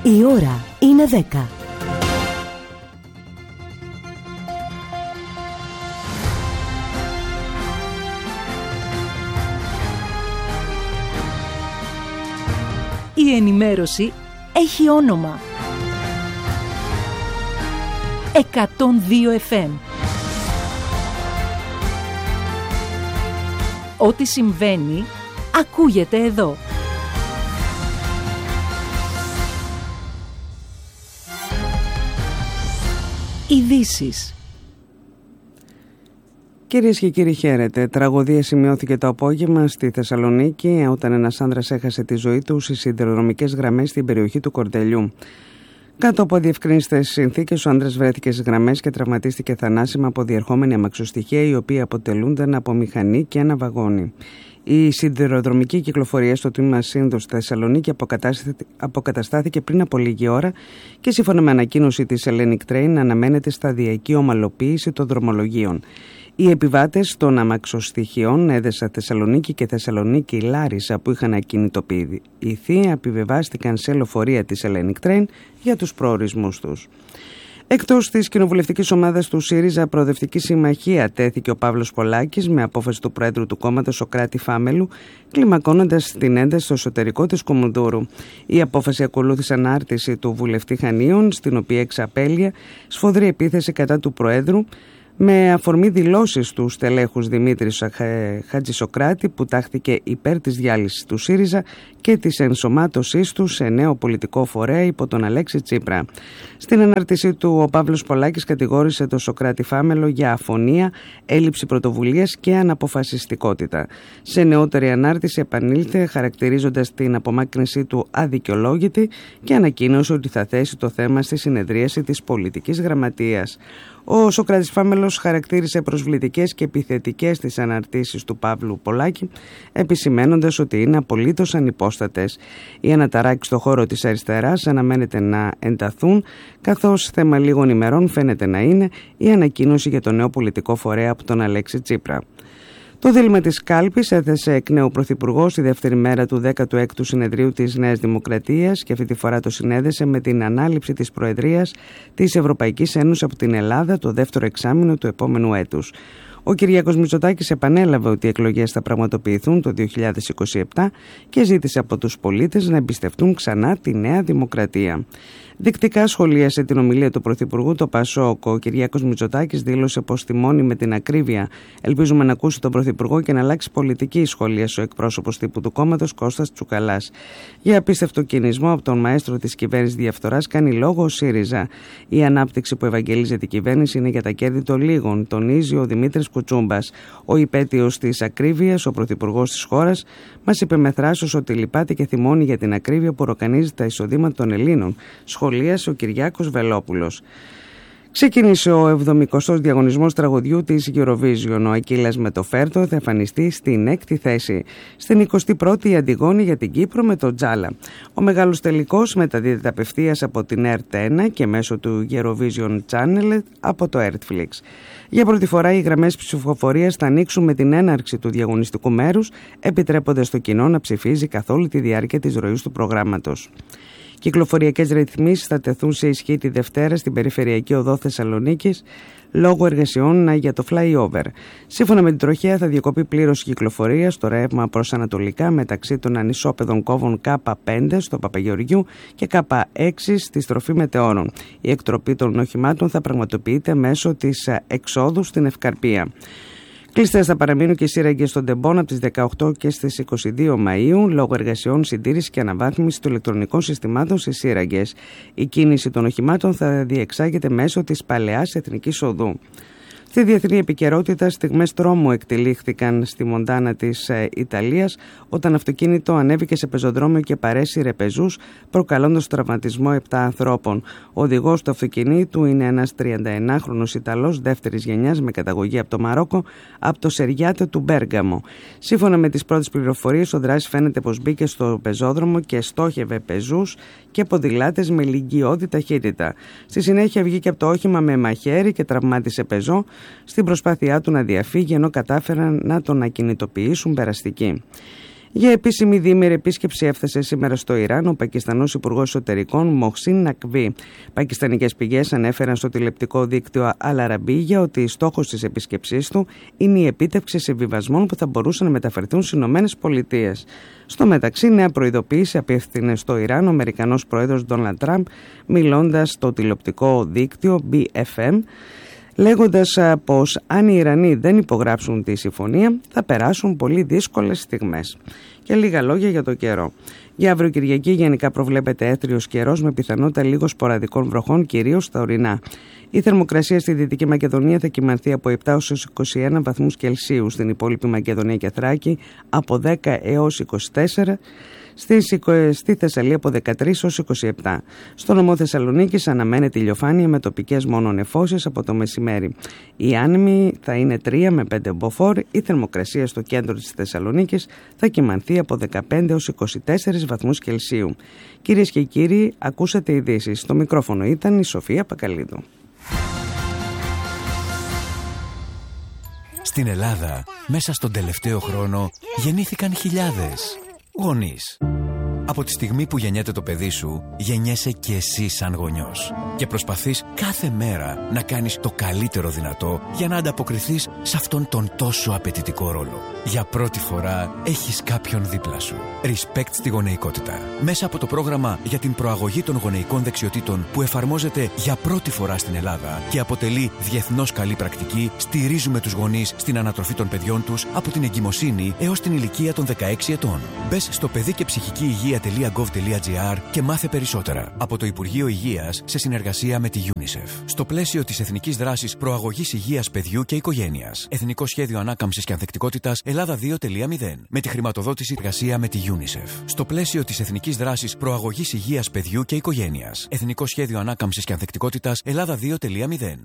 Η ώρα είναι 10. Η ενημέρωση έχει όνομα. 102 FM. Ό,τι συμβαίνει, ακούγεται εδώ. Ειδήσεις. Κυρίες και κύριοι, χαίρετε. Τραγωδία σημειώθηκε το απόγευμα στη Θεσσαλονίκη όταν ένας άνδρας έχασε τη ζωή του στις σιδηροδρομικές γραμμές στην περιοχή του Κορδελιού. Κάτω από αδιευκρίνιστες συνθήκες, ο άνδρας βρέθηκε στις γραμμές και τραυματίστηκε θανάσιμα από διερχόμενη αμαξοστοιχεία, οι οποίοι αποτελούνταν από μηχανή και ένα βαγόνι. Η σιδηροδρομική κυκλοφορία στο τμήμα Σύνδος στη Θεσσαλονίκη αποκαταστάθηκε πριν από λίγη ώρα και σύμφωνα με ανακοίνωση της Hellenic Train αναμένεται σταδιακή ομαλοποίηση των δρομολογίων. Οι επιβάτες των αμαξοστοιχειών Έδεσα Θεσσαλονίκη και Θεσσαλονίκη Λάρισα που είχαν ακινητοποιηθεί επιβεβάστηκαν σε λεωφορεία της Hellenic Train για τους προορισμούς τους. Εκτός της κοινοβουλευτικής ομάδας του ΣΥΡΙΖΑ, Προοδευτική Συμμαχία τέθηκε ο Παύλος Πολάκης με απόφαση του Προέδρου του κόμματος Σωκράτη Φάμελου, κλιμακώνοντας την ένταση στο εσωτερικό της Κομουνδούρου. Η απόφαση ακολούθησε ανάρτηση του βουλευτή Χανίων, στην οποία εξαπέλυε σφοδρή επίθεση κατά του Προέδρου, με αφορμή δηλώσεις του στελέχους Δημήτρη Χατζησοκράτη που τάχθηκε υπέρ της διάλυσης του ΣΥΡΙΖΑ και της ενσωμάτωσής του σε νέο πολιτικό φορέα υπό τον Αλέξη Τσίπρα. Στην ανάρτησή του, ο Παύλος Πολάκης κατηγόρησε τον Σωκράτη Φάμελο για αφωνία, έλλειψη πρωτοβουλίας και αναποφασιστικότητα. Σε νεότερη ανάρτηση επανήλθε χαρακτηρίζοντας την απομάκρυνσή του αδικαιολόγητη και ανακοίνωσε ότι θα θέσει το θέμα στη συνεδρίαση της πολιτικής γραμματείας. Ο Σωκράτης Φάμελος χαρακτήρισε προσβλητικές και επιθετικές τις αναρτήσεις του Παύλου Πολάκη, επισημαίνοντας ότι είναι απολύτως ανυπόστατες. Οι αναταράξεις στο χώρο της αριστεράς αναμένεται να ενταθούν, καθώς θέμα λίγων ημερών φαίνεται να είναι η ανακοίνωση για το νέο πολιτικό φορέα από τον Αλέξη Τσίπρα. Το δίλημμα της κάλπης έθεσε εκ νέου πρωθυπουργός στη δεύτερη μέρα του 16ου συνεδρίου της Νέας Δημοκρατίας και αυτή τη φορά το συνέδεσε με την ανάληψη της Προεδρίας της Ευρωπαϊκής Ένωσης από την Ελλάδα το δεύτερο εξάμηνο του επόμενου έτους. Ο Κυριάκος Μητσοτάκης επανέλαβε ότι οι εκλογές θα πραγματοποιηθούν το 2027 και ζήτησε από τους πολίτες να εμπιστευτούν ξανά τη Νέα Δημοκρατία. Δεικτικά σχολίασε την ομιλία του Πρωθυπουργού το ΠΑΣΟΚ. Ο Κυριάκος Μητσοτάκης δήλωσε πως τιμώνει με την ακρίβεια. Ελπίζουμε να ακούσει τον Πρωθυπουργό και να αλλάξει πολιτική, σχολίασε ο εκπρόσωπος τύπου του κόμματος Κώστας Τσουκαλάς. Για απίστευτο κινησμό από τον μαέστρο της κυβέρνησης διαφθοράς κάνει λόγο ο ΣΥΡΙΖΑ. Η ανάπτυξη που ευαγγελίζεται η κυβέρνηση είναι για τα κέρδη των λίγων, τονίζει ο Δημήτρης Κουτσούμπας. Ο υπέτειος της ακρίβειας, ο Πρωθυπουργός της χώρας, μας είπε με θράσος ότι λυπάται και θυμώνει για την ακρίβεια που ροκανίζει τα εισοδήματα των Ελλήνων, σχολίασε ο Κυριάκος Βελόπουλος. Ξεκίνησε ο 70ος διαγωνισμός τραγουδιού της Eurovision. Ο Ακύλας με το Φέρτο θα εμφανιστεί στην 6η θέση. Στην 21η η Αντιγόνη για την Κύπρο με το Τζάλα. Ο μεγάλος τελικός μεταδίδεται απευθείας από την ΕΡΤ1 και μέσω του Eurovision Channel από το Ertflix. Για πρώτη φορά οι γραμμές ψηφοφορίας θα ανοίξουν με την έναρξη του διαγωνιστικού μέρους, επιτρέποντας στο κοινό να ψηφίζει καθ' όλη τη διάρκεια της ροής του προγράμματος. Κυκλοφοριακές ρυθμίσεις θα τεθούν σε ισχύ τη Δευτέρα στην Περιφερειακή Οδό Θεσσαλονίκης λόγω εργασιών για το flyover. Σύμφωνα με την τροχέα θα διακοπεί πλήρως η κυκλοφορία στο ρεύμα προς ανατολικά μεταξύ των ανισόπεδων κόβων K5 στο Παπαγεωργιού και K6 στη στροφή Μετεώρων. Η εκτροπή των οχημάτων θα πραγματοποιείται μέσω της εξόδου στην Ευκαρπία. Κλειστές θα παραμείνουν και οι σύραγγες στον Τεμπών από τις 18 και στις 22 Μαΐου λόγω εργασιών συντήρησης και αναβάθμισης των ηλεκτρονικών συστημάτων στις σύραγγες. Η κίνηση των οχημάτων θα διεξάγεται μέσω της Παλαιάς Εθνικής Οδού. Στη διεθνή επικαιρότητα, στιγμές τρόμου εκτελήχθηκαν στη Μοντάνα της Ιταλίας όταν αυτοκίνητο ανέβηκε σε πεζοδρόμιο και παρέσυρε πεζούς, προκαλώντας τραυματισμό 7 ανθρώπων. Ο οδηγός του αυτοκινήτου είναι ένας 31χρονος Ιταλός δεύτερης γενιάς με καταγωγή από το Μαρόκο, από το Σεριάτε του Μπέργαμο. Σύμφωνα με τις πρώτες πληροφορίες, ο δράσης φαίνεται πως μπήκε στο πεζόδρομο και στόχευε πεζούς και ποδηλάτες με λυγκιώδη ταχύτητα. Στη συνέχεια βγήκε από το όχημα με μαχαίρι και τραυμάτισε πεζό στην προσπάθειά του να διαφύγει, ενώ κατάφεραν να τον ακινητοποιήσουν περαστική. Για επίσημη διήμερη επίσκεψη έφτασε σήμερα στο Ιράν ο Πακιστανός Υπουργός Εσωτερικών Μοχσίν Νακβί. Πακιστανικές πηγές ανέφεραν στο τηλεοπτικό δίκτυο Αλ-Αραμπίγια ότι στόχος της επίσκεψής του είναι η επίτευξη συμβιβασμών που θα μπορούσαν να μεταφερθούν στις ΗΠΑ. Στο μεταξύ, νέα προειδοποίηση απίφθινε στο Ιράν ο Αμερικανός πρόεδρος Ντόναλντ Τραμπ, μιλώντας στο τηλεοπτικό δίκτυο BFM, λέγοντας πως αν οι Ιρανοί δεν υπογράψουν τη συμφωνία θα περάσουν πολύ δύσκολες στιγμές. Και λίγα λόγια για το καιρό. Για αύριο Κυριακή γενικά προβλέπεται έθριος καιρός με πιθανότητα λίγο σποραδικών βροχών, κυρίως στα ορεινά. Η θερμοκρασία στη Δυτική Μακεδονία θα κυμανθεί από 7 έως 21 βαθμούς Κελσίου, στην υπόλοιπη Μακεδονία και Θράκη από 10 έως 24, στη Θεσσαλία από 13 έως 27. Στο νομό Θεσσαλονίκης αναμένεται ηλιοφάνεια με τοπικές μόνο νεφώσεις από το μεσημέρι. Οι άνεμοι θα είναι 3 με 5 μποφόρ. Η θερμοκρασία στο κέντρο της Θεσσαλονίκης θα κυμανθεί από 15 έως 24 βαθμούς Κελσίου. Κυρίες και κύριοι, ακούσατε ειδήσεις. Στο μικρόφωνο ήταν η Σοφία Πακαλίδου. Στην Ελλάδα, μέσα στον τελευταίο χρόνο, γεννήθηκαν χιλιάδες γονείς. Από τη στιγμή που γεννιέται το παιδί σου, γεννιέσαι και εσύ σαν γονιός. Και προσπαθείς κάθε μέρα να κάνεις το καλύτερο δυνατό για να ανταποκριθείς σε αυτόν τον τόσο απαιτητικό ρόλο. Για πρώτη φορά έχεις κάποιον δίπλα σου. Respect στη γονεϊκότητα. Μέσα από το πρόγραμμα για την προαγωγή των γονεϊκών δεξιοτήτων που εφαρμόζεται για πρώτη φορά στην Ελλάδα και αποτελεί διεθνώς καλή πρακτική, στηρίζουμε τους γονείς στην ανατροφή των παιδιών τους από την εγκυμοσύνη έως την ηλικία των 16 ετών. Μπες στο παιδικεψυχικηυγεία.gov.gr και μάθε περισσότερα. Από το Υπουργείο Υγείας σε συνεργασία με τη UNICEF. Στο πλαίσιο της Εθνικής Δράσης Προαγωγής Υγείας Παιδιού και Οικογένειας. Εθνικό Σχέδιο Ανάκαμψης και Ανθεκτικότητας Ελλάδα 2.0. Με τη χρηματοδότηση εργασία με τη UNICEF. Στο πλαίσιο της Εθνικής Δράσης Προαγωγής Υγείας Παιδιού και Οικογένειας. Εθνικό Σχέδιο Ανάκαμψης και Ανθεκτικότητας Ελλάδα 2.0.